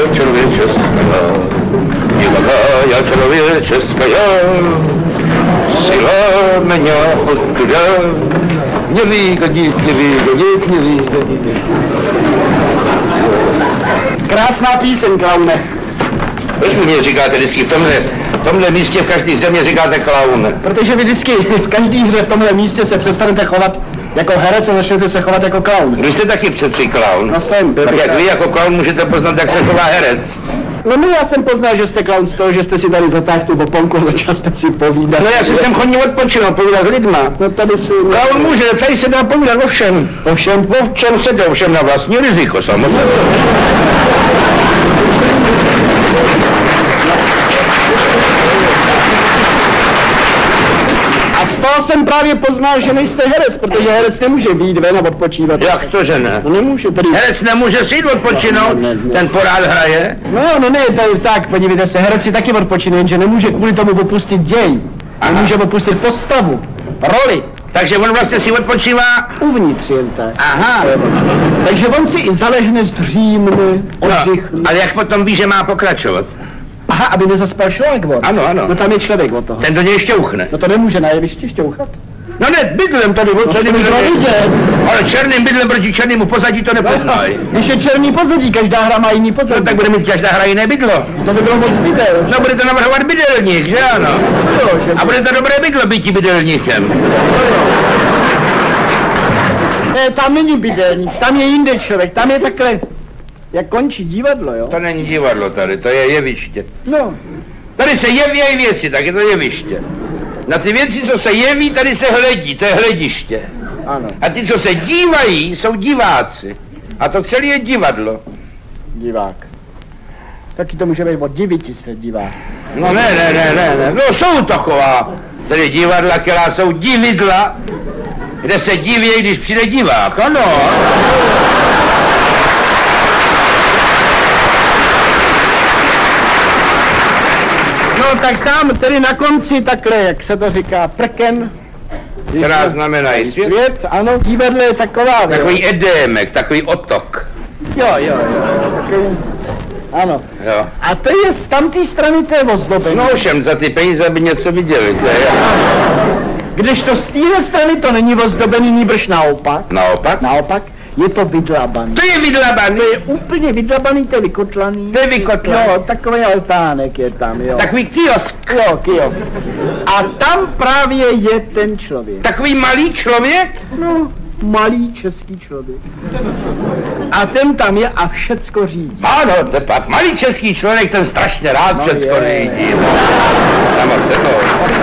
Я человеческая, сила меня оттуда не выгонит, не выгонит, не выгонит. Krásná píseň, klaune. Proč mě říkáte vždycky v tomhle místě v každé země říkáte klaun? Protože vy vždycky v každé hře v tomhle místě se přestanete chovat jako herec a začnete se chovat jako klaun. Vy jste taky přeci klaun. No jsem. Tak jak vy jako klaun můžete poznat, jak se chová herec? No já jsem poznal, že jste klaun z toho, že jste si tady zatáhl tu boponku a začal jste si povídat. No já si jsem chodil odpočinout, povídat s lidma. No tady si... Klaun může, tady se dá povídat o všem. O všem? O čem chcete, o všem na vlastní riziko samozřejmě. A z toho jsem právě poznal, že nejste herec, protože herec nemůže být ven a odpočívat. Jak to, že ne? No nemůže tady... Herec nemůže si jít odpočinout, ne. ten pořád hraje. No ne, to je tak, podívejte se, herec si taky odpočine, jenže nemůže kvůli tomu opustit děj. Nemůže opustit postavu, roli. Takže on vlastně si odpočívá Uvnitř jen tak. Aha. Takže on si i zalehne, zdřímne, oddychne. No, ale jak potom ví, že má pokračovat? Aha, aby nezaspal člověk on. Ano, ano. No tam je člověk od toho. Ten do něj šťouchne. No to nemůže na jevišti šťouchat. No ne, bydlem tady, tady vidět. Ale černým bydlem proti černému pozadí to nepoznají. Když je černý pozadí, každá hra má jiný pozadí. No tak bude mít každá hra jiné bydlo. To by bylo moc bydel. No bude to navrhovat bydelník, že ano? A bude to dobré bydlo býti bydelníkem. Ne, tam není bydelník, tam je jinde člověk, tam je takhle, jak končí divadlo, jo? To není divadlo tady, to je jeviště. No. Tady se jeví věci, tak je to jeviště. Na ty věci, co se jeví, tady se hledí, to je hlediště. Ano. A ty, co se dívají, jsou diváci. A to celé je divadlo. Divák. Taky to může být od diviti se divák. No ne, no jsou taková, tady divadla, která jsou dividla, kde se diví, když přijde divák, ano. No tak tam, tedy na konci takhle, jak se to říká, prken. Která znamená i svět. Ano, divadlo je taková. Takový edémek, takový otok. Jo, takový, ano. Jo. A to je z tamté strany, to je ozdobení. No ovšem, za ty peníze by něco viděli, to je. Když to z téhle strany to není ozdobený, nýbrž naopak. Naopak, je to vydlabaný. To je vydlabaný. To je úplně vydlabaný, to je vykotlaný. To je vykotlaný. Jo, takový altánek je tam, jo. Takový kiosk. Jo, kiosk. A tam právě je ten člověk. Takový malý člověk? No, malý český člověk. A ten tam je a všecko řídí. Ano, to je pak malý český člověk, ten strašně rád všecko řídí. Samo sebou.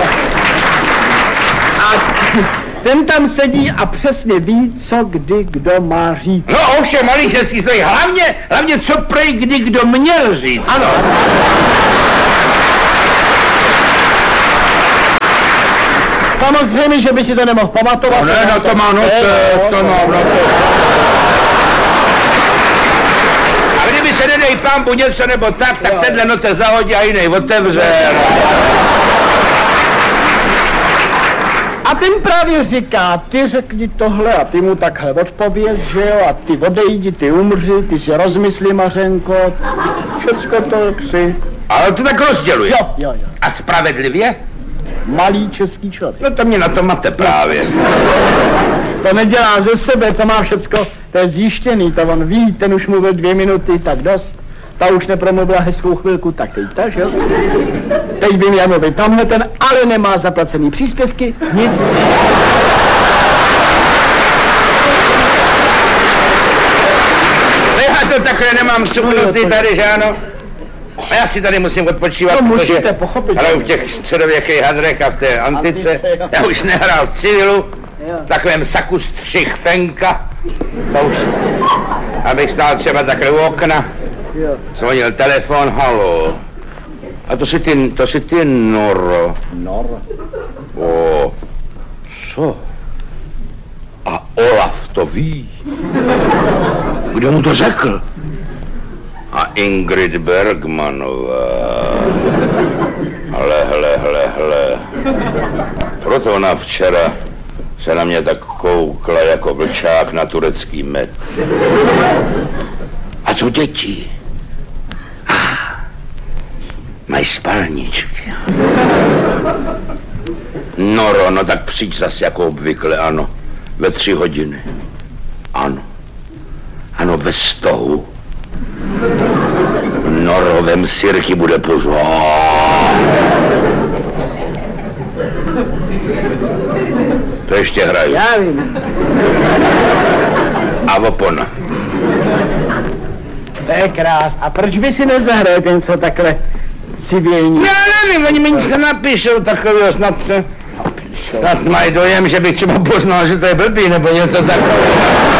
A ten tam sedí a přesně ví, co kdy kdo má říct. No ovšem, malý český člověk, hlavně co prej kdy kdo měl říct. Ano. Samozřejmě, že by si to nemohl pamatovat. Ne, no to má notes, to má notes. A kdyby se nedej pambu něco nebo tak tenhle note zahodí a jiný otevře. A ten právě říká, ty řekni tohle a ty mu takhle odpověz, že jo, a ty odejdi, ty umři, ty si rozmysli, Mařenko, všecko to si. Ale to tak rozděluje. Jo. A spravedlivě? Malý český člověk. No to mě na to mate právě. To nedělá ze sebe, to má všecko, to je zjištěný, to on ví, ten už mluvil 2 minuty, tak dost. Ta už nepromluvila hezkou chvilku, tak teď ta, že jo? Teď by měl mluvit tamhle ten, ale nemá zaplacený příspěvky, nic. Já to takhle nemám supnutý tady, že ano? A já si tady musím odpočívat, to musíte pochopit. Ale v těch středověkých hadrech a v té antice, já už nehrál v civilu, v takovém saku střih fenka, to už, abych stál třeba takhle u okna, zvonil telefon, halo. A to si ty Noro. Noro. O, co? A Olaf to ví. Kdo mu to řekl? A Ingrid Bergmanová. Hele. Proto ona včera se na mě tak koukla jako vlčák na turecký med. A co děti? mají spalničky. Noro, no tak přijď zase jako obvykle, ano. Ve 3 hodiny. Ano. Ano, ve stohu. Noro, vem sirky, bude pořád. To ještě hraju. Já vím. A opona. To je krás. A proč by si nezahrál něco takhle civilní? Já nevím, oni mi nic nenapíšou takového, snad mají dojem, že bych třeba poznal, že to je blbý, nebo něco takového.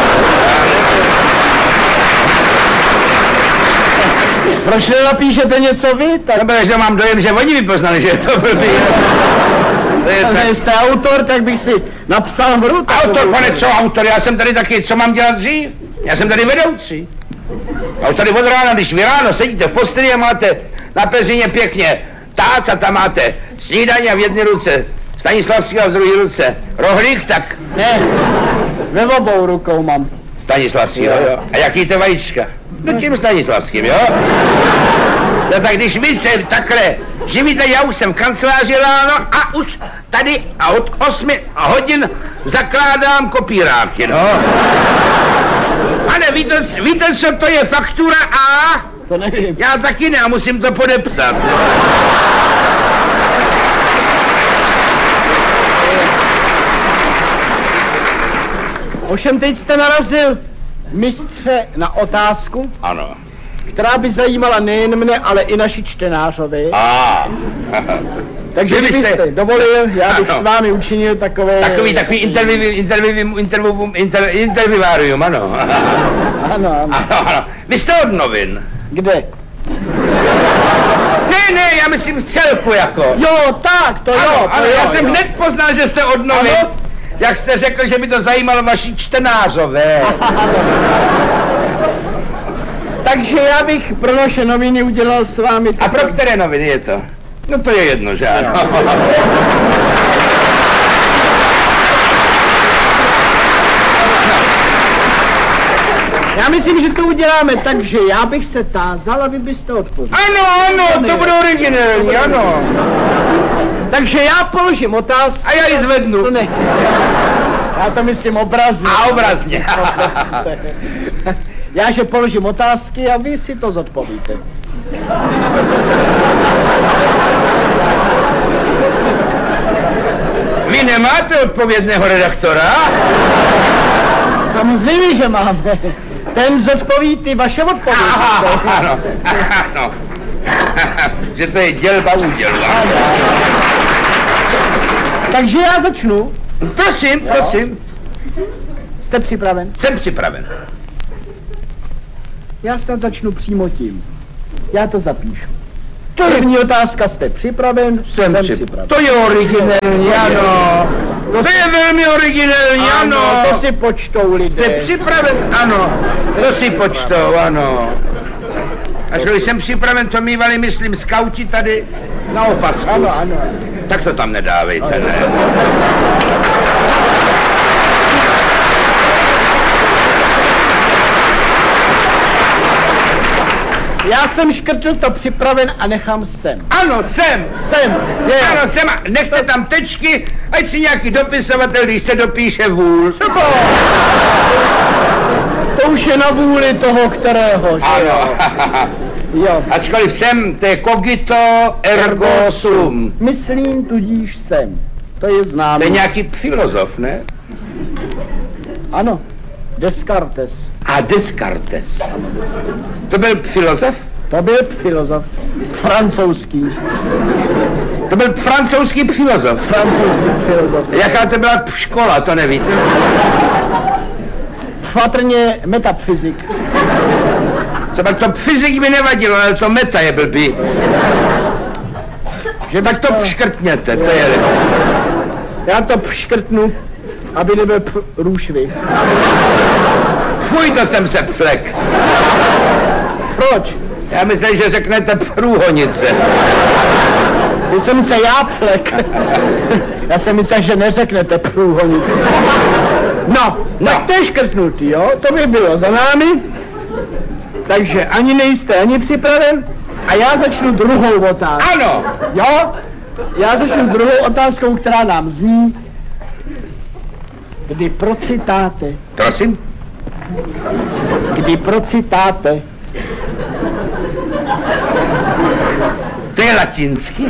Proč nenapíšete něco vy? Tak... Nebo že mám dojem, že oni vypoznali, že je to blbý. Ale jste autor, tak bych si napsal hru. Autor, pane, co autor? Já jsem tady taky, co mám dělat dřív? Já jsem tady vedoucí. A už tady od rána, když vy ráno sedíte v posteli a máte na peřině pěkně tác a tam máte snídaně v jedné ruce, Stanislavského v druhé ruce, rohlík, tak... Ne, ve obou rukou mám. Stanislavského, jo. A jaký to vajíčka? No tím Stanislavským, jo? No tak když vy se takhle živíte, já už jsem v kanceláři ráno a už tady a od 8 hodin zakládám kopíráky, no. Pane, víte, co to je faktura A? To nevím. Já taky ne, a musím to podepsat. Ovšem teď jste narazil, mistře, na otázku, Ano. která by zajímala nejen mne, ale i naši čtenářovi. Takže Vy byste- kdybyste dovolil, já bych Ano. s vámi učinil takové... Takový intervivárium, ano. Ano, ano. Ano. Vy jste od novin. Kde? Ne, já myslím v celku jako. Jo, tak, to jo, Ano, to ano, jo, já jsem jo. hned poznal, že jste od novin. Ano. Jak jste řekl, že by to zajímalo vaši čtenářové. Takže já bych pro naše noviny udělal s vámi... A pro které noviny je to? No to je jedno, že ano. Já myslím, že to uděláme tak, že já bych se tázal a vy byste odpověděl. Ano, to bude originální, ano. Takže já položím otázku. A já ji zvednu. To ne. Já to myslím obrazně. A obrazně. Já že položím otázky a vy si to zodpovíte. Vy nemáte odpovědného redaktora? Samozřejmě, že máme. Ten zodpoví ty vaše odpovědi. Ano. Že to je dělba údělu. Takže já začnu. Prosím. Jste připraven? Jsem připraven. Já snad začnu přímo tím. Já to zapíšu. První otázka, jste připraven? Jsem připraven. To je originální, ano. To je velmi originální, ano. To si počtou lidé. Jste připraven? Ano. To si počtou, ano. A když jsem připraven, to mývali, myslím, skauti tady na opasku. Ano. Tak to tam nedávejte, ne? Já jsem škrtl to připraven a nechám sem. Ano, jsem. Ano, jsem. Nechte tam tečky, ať si nějaký dopisovatel, když se dopíše vůl. Co to? To už je na vůli toho, kterého, že Ano. jo. Ačkoliv jsem, to je cogito ergo sum. Myslím, tudíž jsem. To je známé. To je nějaký filozof, ne? Ano. Descartes. A Descartes. To byl filozof? To byl filozof. Francouzský. To byl francouzský filozof. Francouzský filozof. Jaká to byla škola, to nevíte? Patrně metafyzik. Co pak to fyzik mi nevadilo, ale to meta je blbý. Že tak to škrtněte, to je lepší. Já to škrtnu, aby nebyl průšvih. Fuj, to jsem se flek. Proč? Já myslím, že řeknete průhonice. Teď jsem se já flek. Já jsem myslel, že neřeknete průhonici. No, tak to je škrtnutý, jo? To by bylo za námi. Takže ani nejste ani připraven, A já začnu druhou otázkou. Ano. Jo? Já začnu druhou otázkou, která nám zní. Kdy procitáte? Prosím? Kdy procitáte? To je latinsky?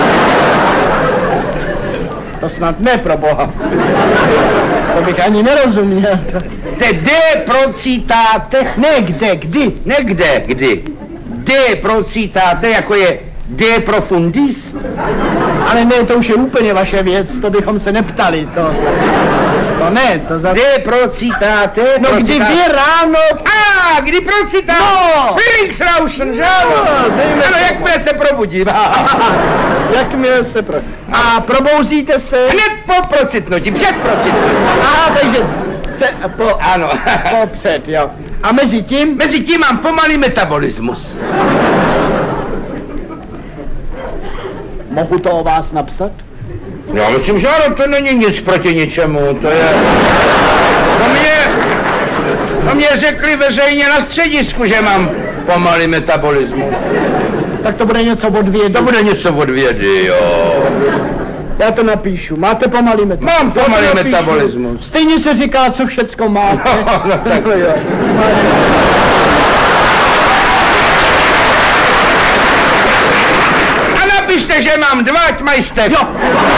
To snad ne, pro boha. To bych ani nerozuměl. To je de procitáte? Ne, kde, kdy? Ne kde, kdy. De procitáte, jako je de profundis? Ale ne, to už je úplně vaše věc, to bychom se neptali, to ne, to zase... De procitáte? No kdy vy ráno... Kdy procitáte? No! Frühlingsrauschen, že ano? Ano, jakmile se probudím. Jakmile se A probouzíte se... Hned po procitnutí, před procitnutím. Takže... Ano. Popřed, jo. A mezi tím? Mezi tím mám pomalý metabolismus. Mohu to o vás napsat? Já myslím, že ano, to není nic proti ničemu, to je... To mě řekli veřejně na středisku, že mám pomalý metabolismus. Tak to bude něco od vědy. To bude něco od vědy, jo. Já to napíšu. Máte pomalý metabolismus? Mám pomalý metabolismus. Stejně se říká, co všecko máte. No, tak jo. A napište, že mám 2, ať mají jste. Jo.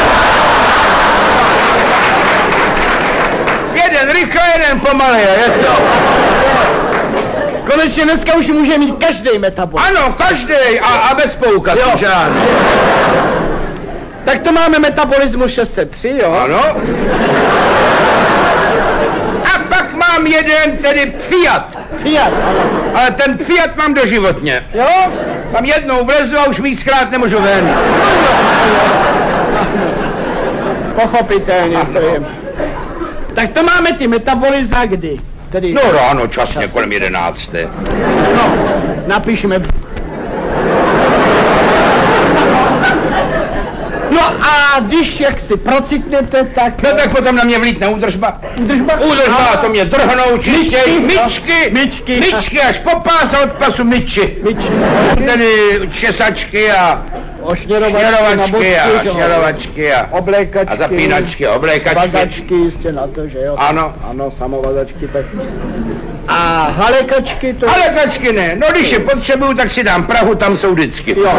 Jeden rychle, jeden pomalý, je to. Konečně dneska už může mít každý metabolismus. Ano, každý a bez poukazu, žádný. Tak to máme metabolismus 603, jo? Ano. A pak mám jeden, tedy Fiat. Fiat, ano. Ale ten Fiat mám doživotně. Jo? Tam jednou vlezu a už víckrát nemůžu ven. Pochopitelně to je. Tak to máme ty metabolizmy kdy? Tedy... No ráno, časně kolem 11. No, napíšeme. No a když jak si procitnete, tak... No tak potom na mě vlítne údržba. Údržba? Údržba, to mě drhnou čistěj. Myčky až po pás a od pasu myči. Tedy česačky a šněrovačky a oblékačky. A zapínačky, oblékačky. Vazačky, jistě na to, že jo? Ano. Ano, samovazačky, tak... A halekačky to... Halekačky ne, no když je potřebuju, tak si dám Prahu, tam jsou vždycky. Jo.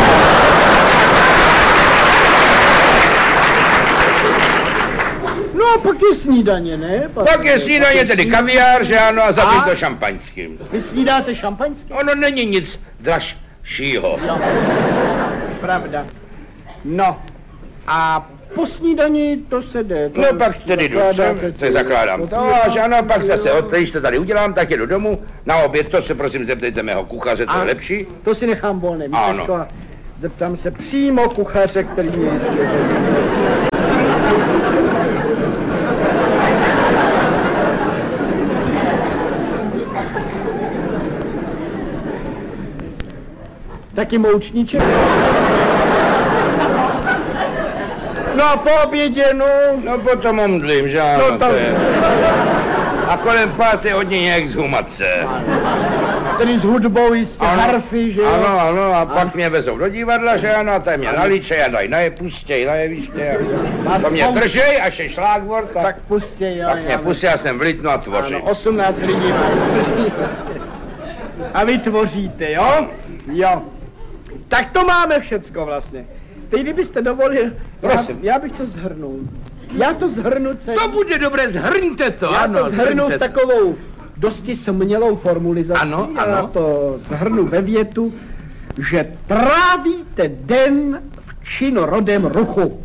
No a pak je snídaně, ne? Pak je snídaně, tedy kaviár, že ano, a zapít to šampaňským. Vy snídáte šampaňským? Ono není nic dražšího. Jo. Pravda. No. A po snídani to se jde. No pak tedy jdu sem, se zakládám to a že ano, pak zase když to tady udělám, tak jedu domů. Na oběd, to se prosím zeptejte mého kuchaře, to je lepší. To si nechám volné, ano. Zeptám se přímo kuchaře, který mě jistě. Taky moučníček? No a po obědě, no... No potom omdlím, že ano, No, tam... to je. A kolem páté hodně nějak zhumat se. Tedy s hudbou jistě, harfy, že jo? Ano, a pak mě vezou do divadla, že ano, a tady mě nalíčej a dají pustěj, najeviště. To mě držej, až je šlágvort, tak pustěj, jo. Tak mě pustí, já jsem v Litnu a tvořím. Ano, 18 lidí vás drží. A vy tvoříte, jo? Jo. Tak to máme všecko vlastně. Teď kdybyste dovolil, já bych to zhrnul. Já to zhrnu celý. To bude dobré, zhrňte to. Já to zhrnu v takovou dosti smělou formulizací. Ano. Já to zhrnu ve větu, že trávíte den v činorodém ruchu.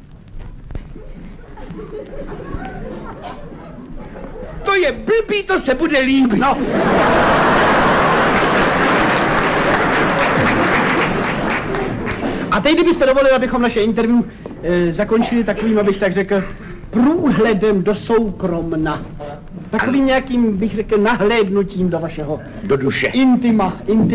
To je blbý, to se bude líbit. No. A teď, kdybyste dovolili, abychom naše interview zakončili takovým, abych tak řekl, průhledem do soukromna. Takovým nějakým, bych řekl, nahlédnutím do vašeho... Do duše. Intimna.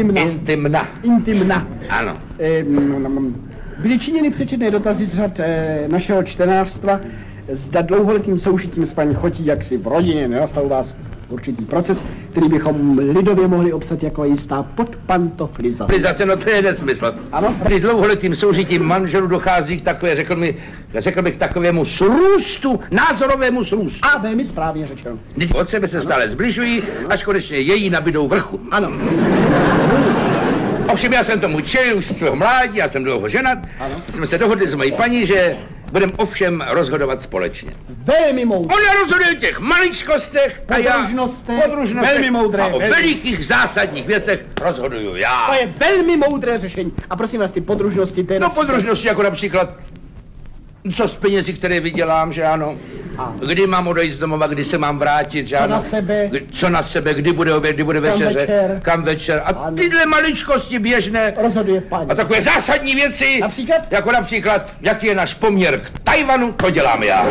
Ano. Byly činěny přečetné dotazy z řad našeho čtenářstva, zda dlouholetým soužitím s paní Chotí jaksi v rodině nenastal u vás určitý proces, který bychom lidově mohli obsat jako jistá podpantoflizace. No to je nesmysl. Ano? Při dlouholetým soužitím manželů dochází k takové, řekl bych, takovému srůstu, názorovému srůstu. A velmi správně řečeno. Vždyť od sebe se stále zbližují, až konečně její nabydou vrchu. Ano. Ovšem já jsem tomu čelil už z svého mládí, já jsem dlouho ženat. Ano. Jsme se dohodli s mojí paní, že budeme ovšem rozhodovat společně. Velmi moudré. Ona rozhoduje o těch maličkostech a já Podružnostech. Velmi moudré. A o velikých zásadních věcech rozhoduju já. To je velmi moudré řešení. A prosím vás, ty podružnosti, to je No podružnosti jako například, co z penězí, které vydělám, že ano. A. Kdy mám odejít z domova, kdy se mám vrátit, že Co ano. na sebe. Co na sebe, kdy bude oběd, kdy bude večeře. Večer. Kam večer. A Ano. tyhle maličkosti běžné. Rozhoduje paní. A takové zásadní věci. Například? Jako například, jaký je náš poměr k Tajvanu, to dělám já.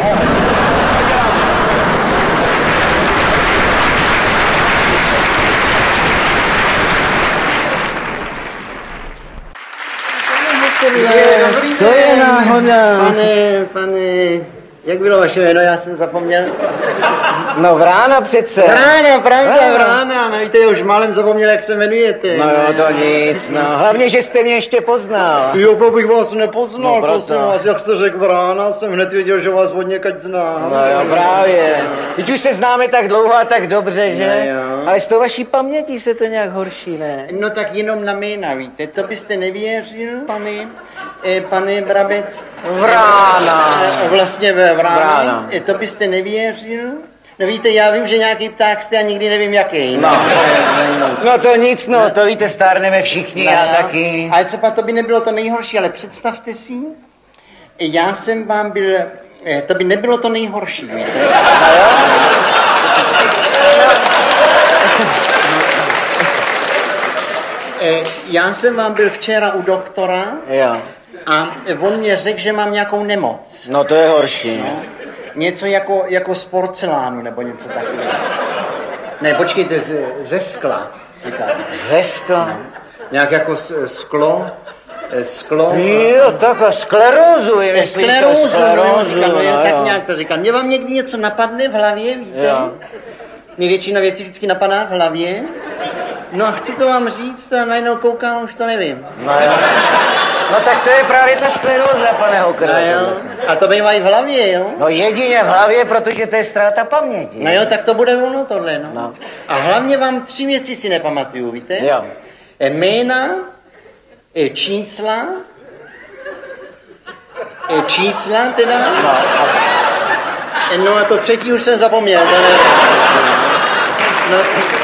To je náhoda. Pane, jak bylo vaše jméno, já jsem zapomněl. No Vrána přece. Vrána, pravda, Vrána. Vrána. No víte, už málem zapomněl, jak se jmenujete. No to nic, no. Hlavně, že jste mě ještě poznal. Jo, bych vás nepoznal, No, proto. prosím vás, jak jste řekl Vrána, jsem hned věděl, že vás od někať znám. No jo, právě. Teď už se známe tak dlouho a tak dobře, že? No jo. Ale s tou vaší pamětí se to nějak horší, ne? No tak jenom na jména, víte, to byste nevěřil, pane Brabec. Vrána. Vlastně ve Vrána. Vrána. To byste nevěřil. No víte, já vím, že nějaký pták jste a nikdy nevím jaký. No to nic, no, to víte, stárneme všichni, já taky. Ale co pak, to by nebylo to nejhorší, ale představte si, já jsem vám byl, to by nebylo to nejhorší, víte. Já jsem vám byl včera u doktora Jo. a on mě řekl, že mám nějakou nemoc. No to je horší. Něco jako z porcelánu nebo něco takového. Ne, počkejte, ze skla. Říkáte. Ze skla? Nějak jako sklo. Jo, tak a sklerózu, myslíte? Sklerózu, no, jo, tak jo. nějak to říkám. Mě vám někdy něco napadne v hlavě, víte? Jo. Mě většina věcí vždycky napadá v hlavě. No a chci to vám říct a najednou koukám, už to nevím. No jo. No tak to je právě ta skleróza, pane Hokr. No jo, a to bývá i v hlavě, jo? No jedině v hlavě, protože to je ztráta paměti. No jo, tak to bude ono tohle, no. No. A hlavně vám 3 věci si nepamatuju, víte? Jo. Jména, čísla teda. No a to 3. už jsem zapomněl, to ne. No,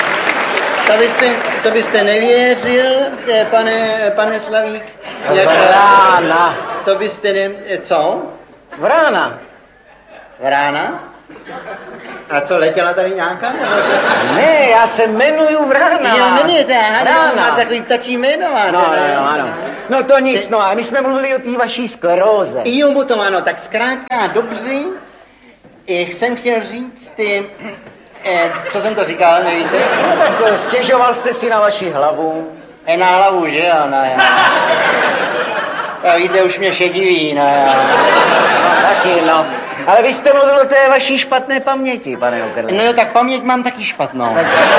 to byste nevěřil, pane Slavík. Vrána. To byste co? Vrána. Vrána? A co, letěla tady nějaká? Ne, já se jmenuju Vrána. Jo, jmenujete, Vrána. má takový ptačí jméno, máte. No, jo, ano. No to nic, no, ale my jsme mluvili o té vaší skleróze. Jo, potom ano, tak zkrátka dobře, jsem chtěl říct, co jsem to říkal, nevíte? No tak stěžoval jste si na vaši hlavu. Na hlavu, že jo, no jo. A víte, už mě šediví, no jo. No taky, no. Ale vy jste mluvil o té vaší špatné paměti, pane Okrle. No jo, tak paměť mám taky špatnou.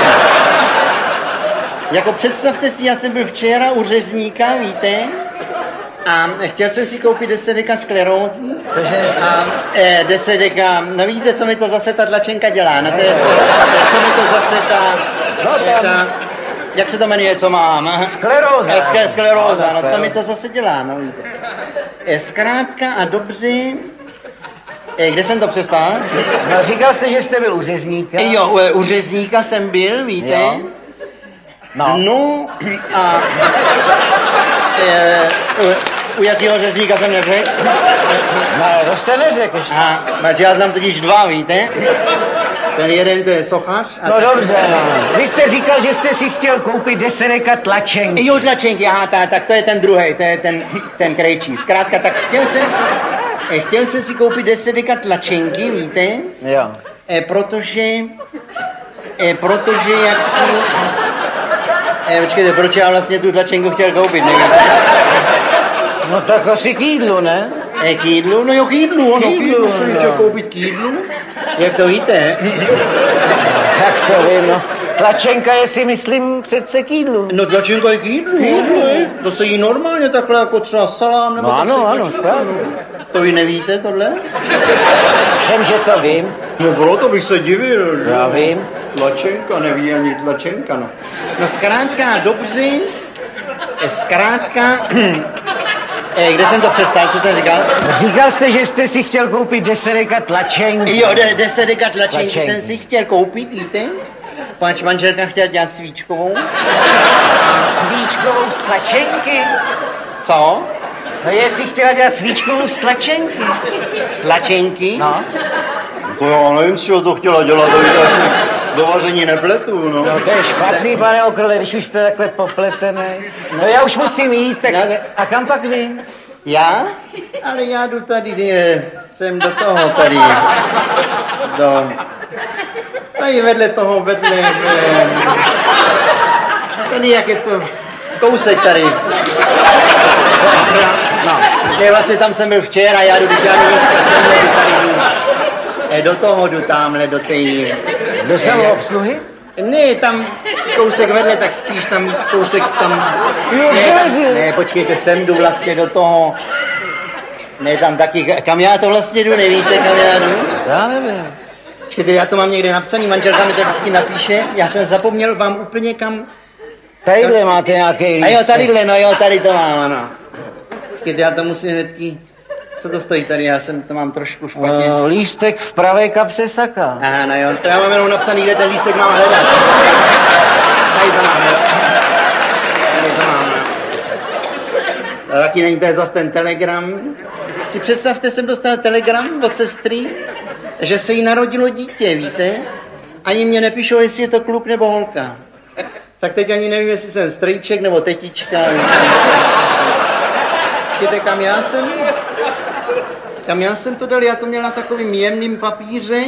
Jako představte si, já jsem byl včera u řezníka, víte? A chtěl jsem si koupit 10 deka sklerózy. Cože? A 10 deka, no víte, co mi to zase ta tlačenka dělá? No to je, co mi to zase ta jak se to jmenuje, co mám? Skleróza. Skleróza, no co mi to zase dělá, no víte. Zkrátka a dobře, kde jsem to přestal? No říkal jste, že jste byl u řezníka. Jo, u řezníka jsem byl, víte? Jo. No a u jakého řezníka jsem neřekl? No, to jste neřekl ještě. A já znám totiž 2, víte? Ten jeden to je sochař. No dobře, no. Vy jste říkal, že jste si chtěl koupit 10 deka tlačenky. Jo, tlačenky, aha, tak to je ten druhý, to je ten krejčí. Zkrátka, tak chtěl jsem si koupit 10 deka tlačenky, víte? Jo. Protože jak si... počkejte, proč já vlastně tu tlačenku chtěl koupit, nevíte? No tak asi k jídlu, ne? K jídlu? No jo, k jídlu, ano, k jídlu jsem chtěl koupit k jídlu. Jak to víte? Jak to vím, no. Tlačenka je si myslím přece k jídlu. No tlačenka je k jídlu. To se jí normálně takhle jako třeba salám nebo No tak ano, se ano, tlačí. správně. To vy nevíte tohle? Všem, že to vím. No bylo to bych se divil. Já vím. Tlačenka, neví ani tlačenka, no. No zkrátka, dobře. Zkrátka, kde jsem to přestal, co jsem říkal? Říkal jste, že jste si chtěl koupit 10 deka tlačenky. Jo, 10 deka tlačenky Tlačenky. jsem si chtěl koupit, víte? Pač manželka chtěla dělat svíčkovou. Svíčkovou z tlačenky. Co? No jestli chtěla dělat svíčkovou z tlačenky. Z tlačenky? No. To já nevím, z čeho to chtěla dělat, to víte, asi do vaření nepletu, no. No to je špatný, pane Okrle, když už jste takhle popletený. No já už musím jít, tak No, a kam pak vy? Já? Ale já jdu tady, jsem do toho tady, tady vedle toho, tady jak je to, kousek tady. No. Ne, vlastně tam jsem byl včera, já jdu dneska semhle, do toho jdu tamhle, do té... Do samoobsluhy? Ne, tam kousek vedle, tak spíš tam kousek tam... Jo, ne, počkejte, sem jdu vlastně do toho... Ne, tam taky, kam já to vlastně jdu, nevíte, kam já jdu? Já nevím. Počkejte, já to mám někde napsaný, manželka mi to vždycky napíše, já jsem zapomněl vám úplně kam... Tadyhle máte nějaký lístek. A jo, tadyhle, no jo, tady to mám, ano. Počkejte, já to musím hnedky... Co to stojí tady, já jsem to mám trošku špatně. Lístek v pravé kapse saka. Aha, no jo, to já mám jenom napsaný, kde ten lístek mám hledat. Tady to mám, jo. Tady to mám, no. Taky není to zase ten telegram. Si představte, jsem dostal telegram od sestry, že se jí narodilo dítě, víte? Ani mě nepíšou, jestli je to kluk nebo holka. Tak teď ani nevím, jestli jsem strýček nebo tetička. Víte, kam já jsem? Kam já jsem to dal? Já to měl na takovým jemným papíře.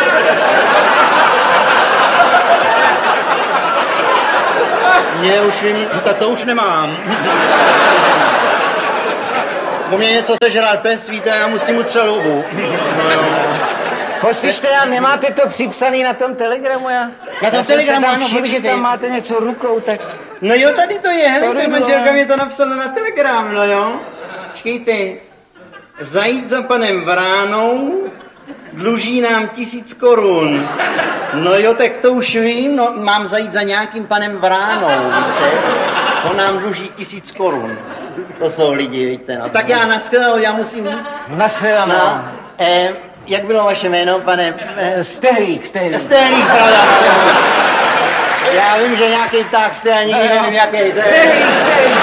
Ne, už vím, tak to už nemám. Po mě něco sežral pes, víte, já mu s tím utřel hubu. No jo. Poslyšte, já nemáte to připsaný na tom telegramu, já? Na tom Já jsem telegramu, si tam ano, všiml, počkejte. že tam máte něco rukou, tak... No jo, tady to je, hele, Tady ta manželka mě to napsala na telegram, no jo. Počkejte, zajít za panem Vránou, dluží nám 1000 korun. No jo, tak to už vím, no, mám zajít za nějakým panem Vránou, víte. On nám dluží 1000 korun. To jsou lidi, víte, no. Tak já naschledanou, já musím jít. Naschledanou. No, jak bylo vaše jméno, pane? Stehlík. Stehlík, pravda, no. Já vím, že nějaký pták jste, a nikdy nevím, jaký. Stehlík.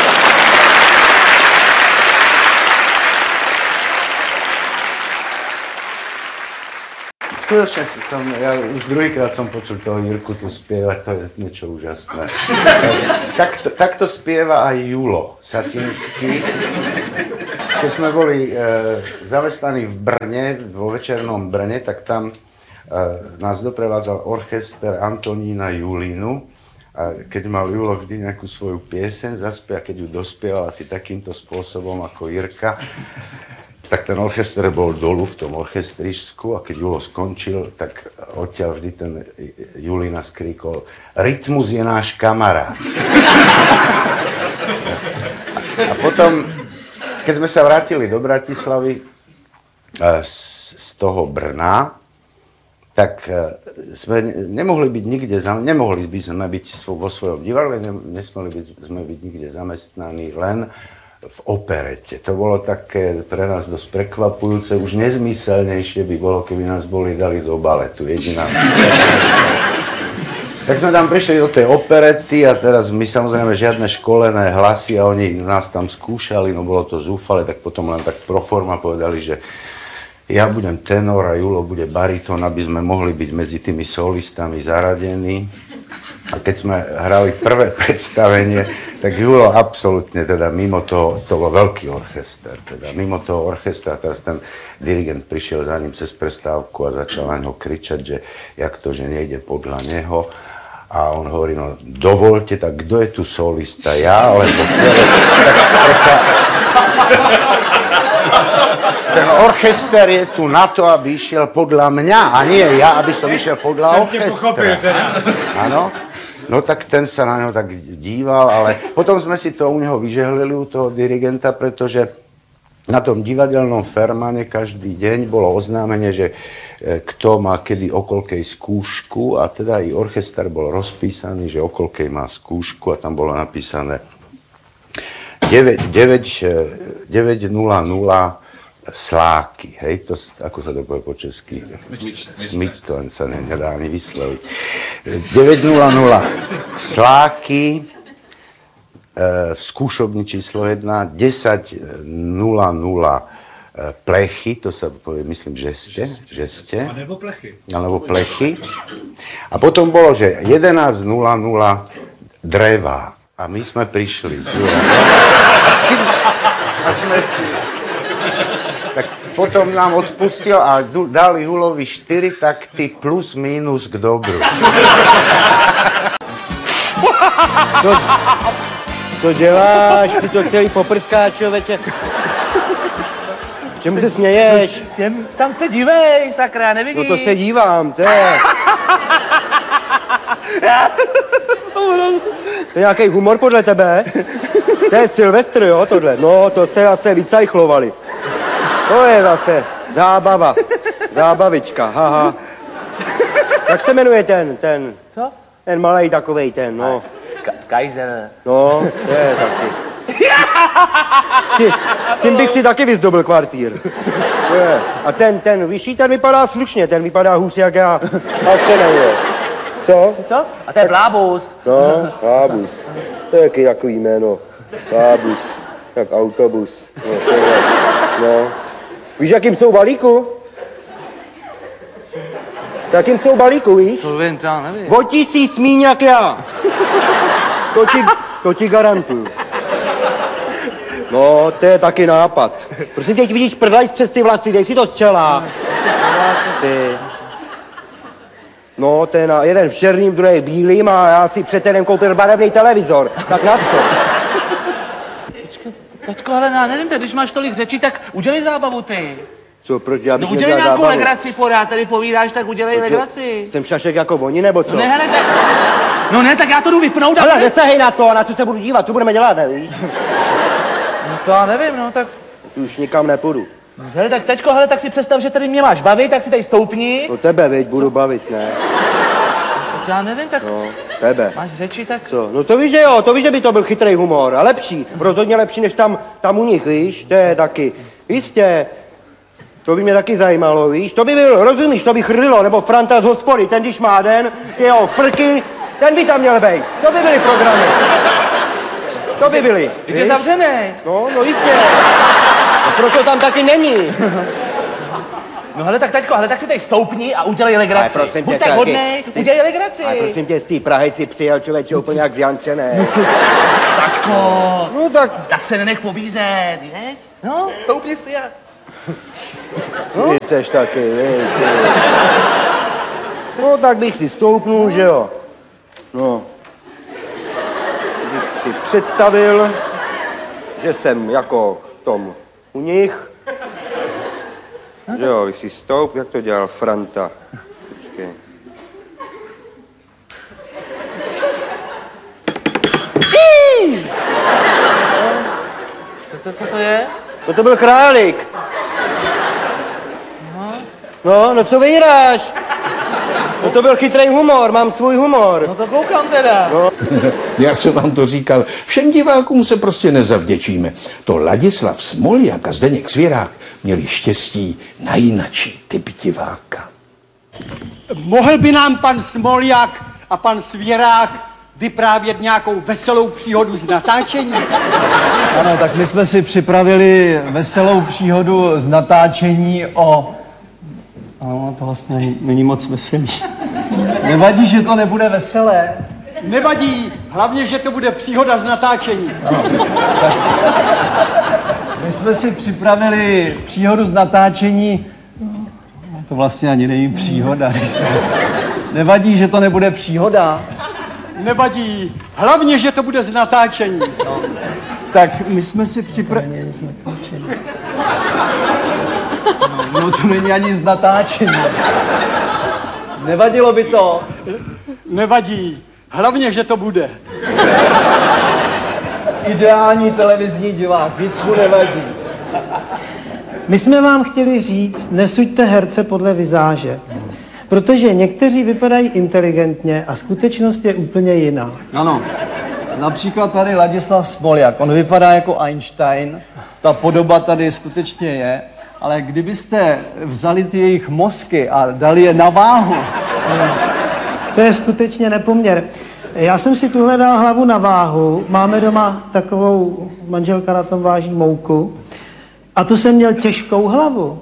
Skutočne ja už druhýkrát som počul toho Jirku tu spievať, to je niečo úžasné. Takto spieva aj Julo Satinský. Keď sme boli zamestnaní v Brne, vo Večernom Brne, tak tam nás doprevádzal orchester Antonína Julínu. A keď mal Julo vždy nejakú svoju pieseň, zaspie, a keď ju dospieval asi takýmto spôsobom ako Jirka, tak ten orchester bol dolu v tom orchestričsku a keď Julo skončil, tak odtiaľ vždy ten Julina skríkol: Rytmus je náš kamarát. A potom, keď sme sa vrátili do Bratislavy z toho Brna, tak sme nemohli byť nikde, nemohli by sme byť vo svojom divadle, nesmeli by sme byť nikde zamestnaní, len v operete. To bolo také pre nás dosť prekvapujúce, už nezmyselnejšie by bolo, keby nás boli dali do baletu, jediná. Tak sme tam prišli do tej operety a teraz my samozrejme žiadne školené hlasy a oni nás tam skúšali, no bolo to zúfale, tak potom len tak pro forma povedali, že ja budem tenor a Julo bude baritón, aby sme mohli byť medzi tými solistami zaradení. A keď sme hrali prvé predstavenie, tak Julo absolútne teda mimo toho, to bol veľký orchester, teda mimo toho orchestra, teraz ten dirigent prišiel za ním cez prestávku a začal na ňo kričať, že jak to, že nejde podľa neho. A on hovorí, no dovolte, tak kto je tu solista, ja alebo ktoré? ten orchester je tu na to, aby išiel podľa mňa, a nie ja, aby som išiel podľa orchestra. Áno. No tak ten sa na ňo tak díval, ale potom sme si to u neho vyžehlili, u toho dirigenta, pretože na tom divadelnom Fermane každý deň bolo oznámenie, že kto má kedy o koľkej skúšku, a teda i orchester bol rozpísaný, že o koľkej má skúšku, a tam bolo napísané 9:00 Sláky, hej, to, ako sa to povie po česky? Smyč, to sa nedá ani vysloviť. 9:00 Sláky, v skúšobni číslo 1, 10:00 Plechy, to sa povie, myslím, žeste. Alebo plechy. A potom bolo, že 11:00 Drevá. A my sme prišli. A sme si... Tak potom nám odpustil a dali Julovi 4 takty plus minus k dobru. Co děláš? Ty to celý poprskáš, člověče. Čemu se směješ? Tam se dívej, sakra, nevidíš? No to se dívám, to je... To je nějaký humor podle tebe? To je Silvestr, jo, tohle? No, to se zase vycajchlovali. To je zase zábava. Zábavička, haha. Jak se jmenuje ten? Co? Ten malej takovej ten, no. Kaiser. No, to je taky. S tím bych si taky vyzdobil kvartír. A ten vyšší, ten vypadá slušně, ten vypadá hůř jak já. A co nejde? Co? Co? A to je Blábus. No, Blábus. To je jaký takový jméno. Blábus. Jak autobus. No. Víš, jakým jsou balíku? Jakým jsou balíku, víš? To vím, to nevím. O 1000 míň jak já. To ti garantuju. No, to je taky nápad. Prosím tě, vidíš prdlajs přes ty vlasy, dej si to z čela. Ty. No, ten jeden v černým, druhý bílým a já si před týdnem koupil barevný televizor. Tak na co? Počkej, taťko, ale já nevím, když máš tolik řečí, tak udělej zábavu ty. Co, proč já bych No udělej nedělal nějakou zábavu? legraci, pořád tady povídáš, tak udělej legraci. Jsem šašek jako oni, nebo co? No ne, hele, tak... No ne, tak já to jdu vypnout a... Hele, nesahej na to, na co se budu dívat, co budeme dělat, nevíš? No to já nevím, no tak... Už nikam nepůjdu. Hele, tak teďko, hele, tak si představ, že tady mě máš bavit, tak si tady stoupni. No tebe, veď, budu bavit, ne? Tak já nevím, tak... No, tebe. Máš řeči, tak... Co? No to víš, že jo, to víš, že by to byl chytrý humor. A lepší, rozhodně lepší, než tam u nich, víš? To je taky. Jistě. To by mě taky zajímalo, víš? To by byl, rozumíš, to by chrlilo, nebo Franta z hospody, ten když má den, ty jeho frky, ten by tam měl být. To by byly programy. To by byly. Teď je zavřený. No jistě. A proto tam taky není. No hele, tak taťko, hele, tak si tady stoupni a udělej legraci. Ale prosím tě, buď tak hodnej, udělej legraci. Ale prosím tě, z té Prahy si přijel člověče úplně jak z Janče, ne? Taťko, No tak... tak se nenech pobízet, viď? No, stoupni si a... Ty chceš taky, víš. No tak bych si stoupnul, že jo. No. Bych si představil, že jsem jako v tom u nich. Že jo, bych si stoup, jak to dělal Franta. Počkej. Co to je? No to byl králík. No co vyhráš? No to byl chytrý humor, mám svůj humor. No to koukám teda. No. Já jsem vám to říkal, všem divákům se prostě nezavděčíme. To Ladislav Smoljak a Zdeněk Svěrák měli štěstí na jinačí typ diváka. Mohl by nám pan Smoljak a pan Svěrák vyprávět nějakou veselou příhodu z natáčení? Ano, tak my jsme si připravili veselou příhodu z natáčení o... Ano, to vlastně není moc veselý. Nevadí, že to nebude veselé. Nevadí, hlavně, že to bude příhoda z natáčení. Ano, tak my jsme si připravili příhodu z natáčení... No, to vlastně ani není příhoda. Nevadí, že to nebude příhoda. Nevadí, hlavně, že to bude z natáčení. Tak my jsme si připravili... Ono to není ani z natáčení. Nevadilo by to? Nevadí. Hlavně, že to bude. Ideální televizní divák, víc mu nevadí. My jsme vám chtěli říct, nesuďte herce podle vizáže. Protože někteří vypadají inteligentně a skutečnost je úplně jiná. Ano, například tady Ladislav Smoljak, on vypadá jako Einstein, ta podoba tady skutečně je, ale kdybyste vzali ty jejich mozky a dali je na váhu... To je skutečně nepoměr. Já jsem si tuhle dal hlavu na váhu, máme doma takovou, manželka na tom váží mouku, a to jsem měl těžkou hlavu.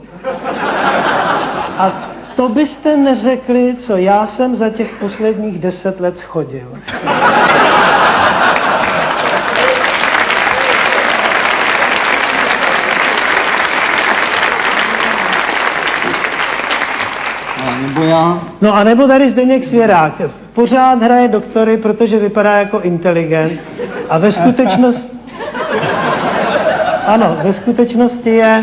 A to byste neřekli, co já jsem za těch posledních 10 let schodil. Nebo já? No a nebo tady Zdeněk Svěrák. Pořád hraje doktory, protože vypadá jako inteligent. A ve skutečnosti... Ano, ve skutečnosti je...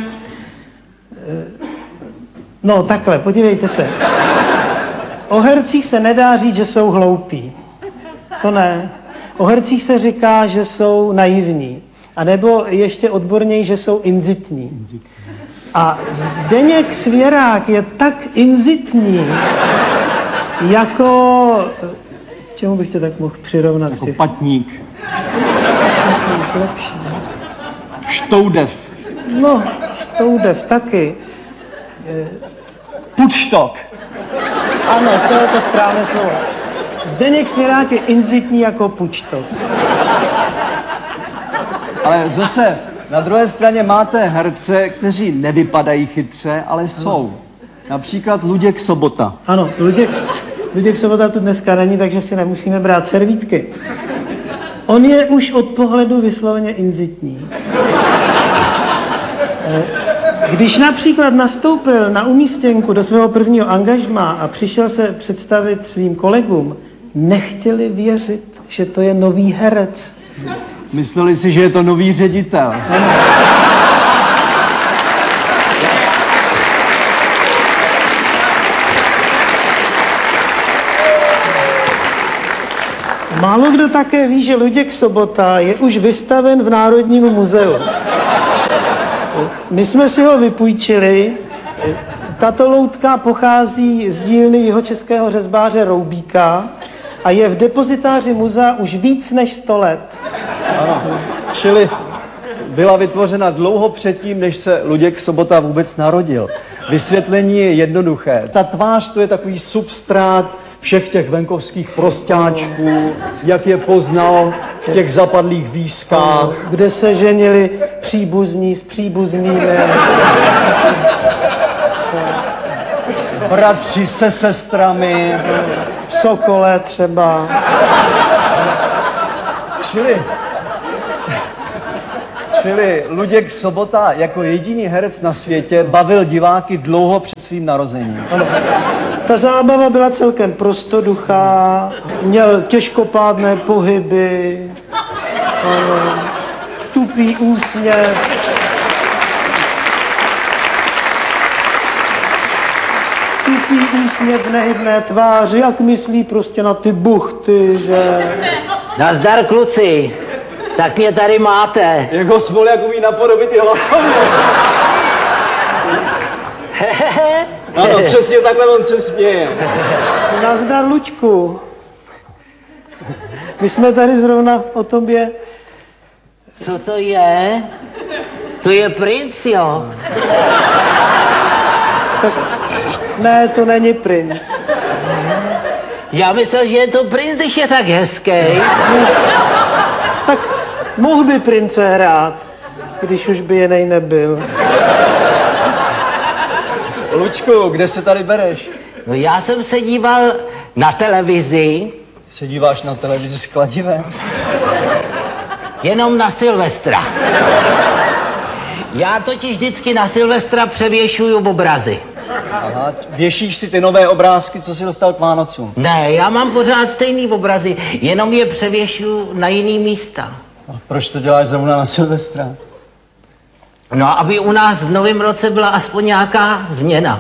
No takhle, podívejte se. O hercích se nedá říct, že jsou hloupí. To ne. O hercích se říká, že jsou naivní. A nebo ještě odborněji, že jsou inzitní. A Zdeněk Svěrák je tak inzitní, jako... Čemu bych to tak mohl přirovnat? Jako patník. Lepší. Štoudev. No, Štoudev taky. Pučtok. Ano, to je to správné slovo. Zdeněk Svěrák je inzitní jako Pučtok. Ale zase, na druhé straně máte herce, kteří nevypadají chytře, ale jsou. Například Luděk Sobota. Ano, Luděk Sobota tu dneska není, takže si nemusíme brát servítky. On je už od pohledu vysloveně inzitní. Když například nastoupil na umístěnku do svého prvního angažmá a přišel se představit svým kolegům, nechtěli věřit, že to je nový herec. Mysleli si, že je to nový ředitel. Málo kdo také ví, že Luděk Sobota je už vystaven v Národním muzeu. My jsme si ho vypůjčili. Tato loutka pochází z dílny jihočeského řezbáře Roubíka a je v depozitáři muzea už víc než 100 let. Ano, čili byla vytvořena dlouho předtím, než se Luděk Sobota vůbec narodil. Vysvětlení je jednoduché. Ta tvář to je takový substrát všech těch venkovských prostáčků, jak je poznal v těch zapadlých výzkách. Kde se ženili příbuzní s příbuznými. Bratři se sestrami. V Sokole třeba. Čili Luděk Sobota jako jediný herec na světě bavil diváky dlouho před svým narozením. Ano. Ta zábava byla celkem prostoduchá, měl těžkopádné pohyby, ano, tupý úsměv. Tupý úsměv v nehybné tváři, jak myslí prostě na ty buchty, že... Nazdar, kluci. Tak mě tady máte. Jako Smoljak umí napodobit i hlasově. Ano, přesně takhle on se směje. Nazdar, Luďku. My jsme tady zrovna o tobě. Co to je? To je princ, jo? Tak, ne, to není princ. Já myslel, že je to princ, když je tak hezký. Tak mohl by prince hrát, když už by jiný nebyl. Lučku, kde se tady bereš? No já jsem se díval na televizi. Se díváš na televizi s kladivem? Jenom na Silvestra. Já totiž vždycky na Silvestra převěšuju obrazy. Aha, věšíš si ty nové obrázky, co jsi dostal k Vánocům? Ne, já mám pořád stejný obrazy, jenom je převěšuju na jiný místa. A proč to děláš zrovna na Silvestra? No, aby u nás v novém roce byla aspoň nějaká změna.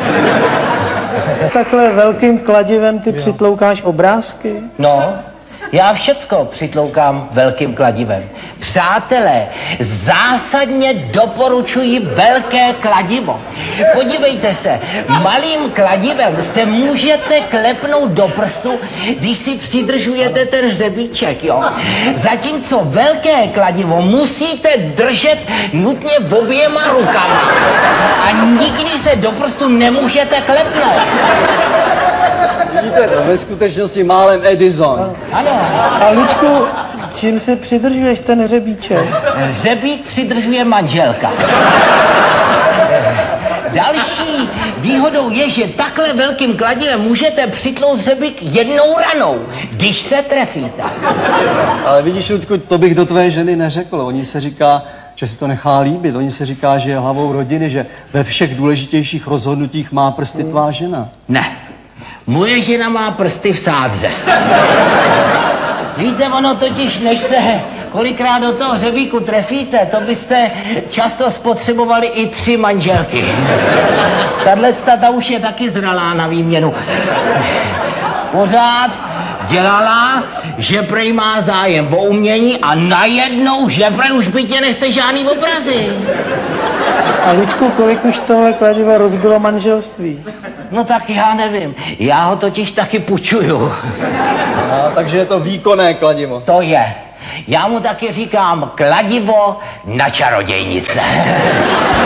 Takhle velkým kladivem ty přitloukáš obrázky? No, já všecko přitloukám velkým kladivem. Přátelé, zásadně doporučuji velké kladivo. Podívejte se, malým kladivem se můžete klepnout do prstu, když si přidržujete ten hřebíček, jo. Zatímco velké kladivo musíte držet nutně oběma rukama. A nikdy se do prstu nemůžete klepnout. Vidíte, to ve skutečnosti málem Edison. Ano. A Lučku, čím si přidržuješ ten hřebíček? Hřebík přidržuje manželka. Další výhodou je, že takhle velkým kladivem můžete přitlout hřebík jednou ranou, když se trefíte. Ale vidíš, Ludku, to bych do tvé ženy neřekl. Oni se říká, že si to nechá líbit. Oni se říká, že je hlavou rodiny, že ve všech důležitějších rozhodnutích má prsty tvá žena. Ne. Moje žena má prsty v sádře. Víte, ono totiž, než se kolikrát do toho hřebíku trefíte, to byste často spotřebovali i 3 manželky. Ta už je taky zralá na výměnu. Pořád dělala, že prej má zájem o umění a najednou, že prej už bytě nechce žádný obrazy. A Lučku, kolik už tohle kladivo rozbilo manželství? No tak já nevím, já ho totiž taky půjčuju. A, takže je to výkonné kladivo. To je. Já mu taky říkám kladivo na čarodějnice.